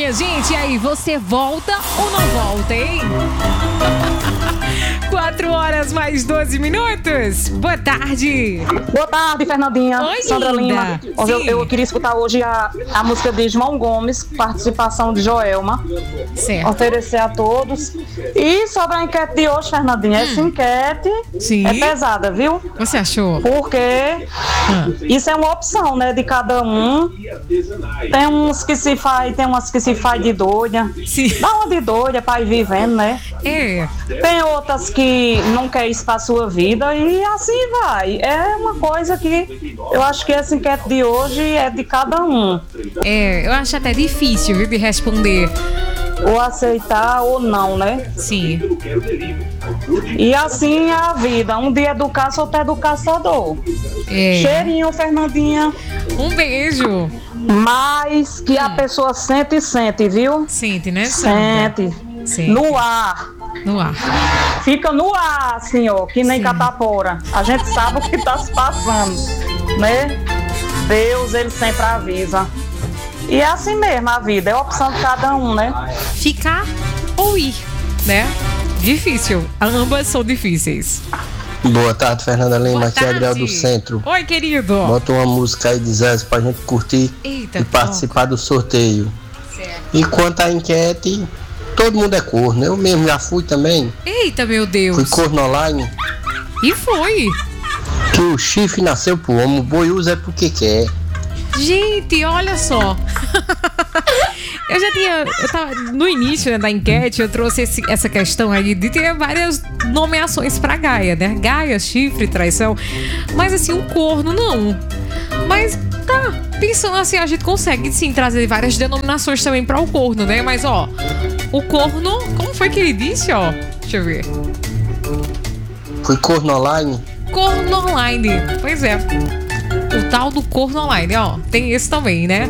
minha gente. E aí, você volta ou não volta, hein? 4 horas mais 12 minutos. Boa tarde. Boa tarde, Fernandinha. Oi, Sandra linda. Lima. Eu queria escutar hoje a música de João Gomes, participação de Joelma. Certo. Oferecer a todos. E sobre a enquete de hoje, Fernandinha, essa enquete é pesada, viu? Você achou? Porque isso é uma opção, né, de cada um. Tem umas que se faz de doida. Sim. Dá uma de doida pra ir vivendo, né? É. Tem outras que não quer isso pra sua vida e assim vai. É uma coisa que eu acho que essa enquete de hoje é de cada um. É, eu acho até difícil, viu, de responder. Ou aceitar ou não, né? Sim. E assim é a vida. Um dia é do caça, outro é do caçador. É. Cheirinho, Fernandinha. Um beijo. Mas que a pessoa sente, viu? Sente, né, Sandra? Sente. No ar. No ar. Fica no ar, senhor, que nem Sim. catapora. A gente sabe o que tá se passando, né? Deus, ele sempre avisa. E é assim mesmo a vida, é a opção de cada um, né? Ficar ou ir, né? Difícil. Ambas são difíceis. Boa tarde, Fernanda Lima. Boa Aqui é Adriel tarde. do Centro. Oi, querido. Bota uma música aí de Zé pra gente curtir Eita, e participar do sorteio. Certo. E quanto à enquete, todo mundo é corno. Eu mesmo já fui também. Eita, meu Deus. Fui corno online. E foi. Que o chifre nasceu pro homem, o boi usa é porque quer. Gente, olha só. Eu tava no início, né, da enquete, eu trouxe essa questão aí de ter várias nomeações pra Gaia, né? Gaia, chifre, traição. Mas assim, o corno não. Mas tá, pensando assim, a gente consegue sim trazer várias denominações também pra o corno, né? Mas ó, o corno, como foi que ele disse, ó? Deixa eu ver. Fui corno online. Corno online. Pois é. O tal do corno online, ó. Tem esse também, né?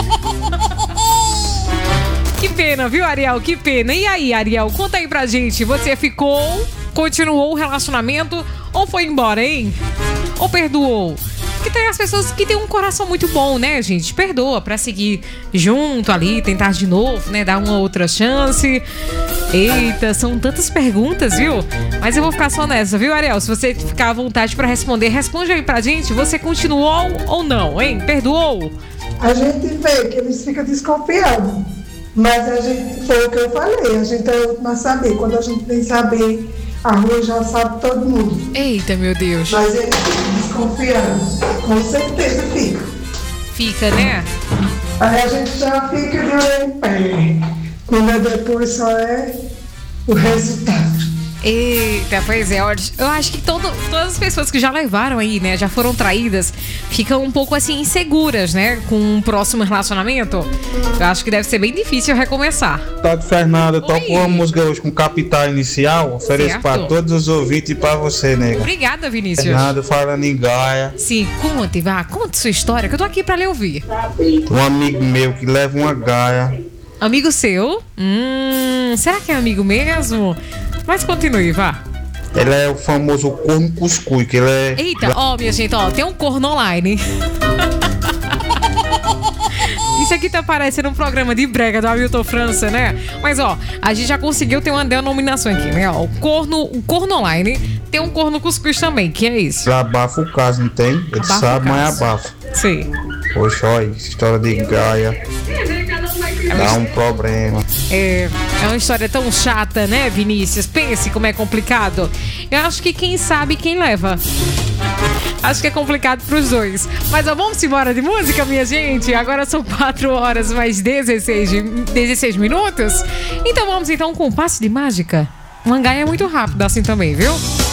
Que pena, viu, Ariel? Que pena. E aí, Ariel, conta aí pra gente. Você ficou, continuou o relacionamento ou foi embora, hein? Ou perdoou? Porque tem as pessoas que têm um coração muito bom, né, gente? Perdoa pra seguir junto ali, tentar de novo, né? Dar uma outra chance. Eita, são tantas perguntas, viu? Mas eu vou ficar só nessa, viu, Ariel? Se você ficar à vontade pra responder, responde aí pra gente. Você continuou ou não, hein? Perdoou? A gente vê que eles ficam desconfiando. Mas a gente, foi o que eu falei, a gente é o último a saber. Quando a gente vem saber, a rua já sabe todo mundo. Eita, meu Deus. Mas eles ficam desconfiando. Com certeza fica. Fica, né? Aí a gente já fica de olho em pé. Quando é depois só é o resultado. Eita, pois é, eu acho que todas as pessoas que já levaram aí, né, já foram traídas, ficam um pouco assim inseguras, né, com um próximo relacionamento. Eu acho que deve ser bem difícil recomeçar. Tarde, Fernanda, Oi. tocou uma música hoje com capital inicial, ofereço Certo. para todos os ouvintes e para você, nega. Obrigada, Vinícius. Fernanda, falando em Gaia, Sim, conte sua história, que eu tô aqui pra lhe ouvir. um amigo meu que leva uma Gaia. Amigo seu? Será que é amigo mesmo? Mas continue, vá. Ele é o famoso corno cuscuz, que ele é... Eita, ó, minha gente, ó, tem um corno online. Isso aqui tá parecendo um programa de brega do Hamilton França, né? Mas, ó, a gente já conseguiu ter uma denominação aqui, né? Ó, o corno online tem um corno cuscuz também, que é isso. Ele abafa o caso, não tem? Ele Abafa sabe, o mas caso. abafa. Sim. Poxa, olha, história de Gaia. Dá um problema. É uma história tão chata, né, Vinícius? Pense como é complicado. Eu acho que quem sabe, quem leva. Acho que é complicado pros dois. Mas ó, vamos embora de música, minha gente? Agora são 4 horas mais 16 minutos. Então vamos com um passe de mágica. O Mangaia é muito rápido assim também, viu?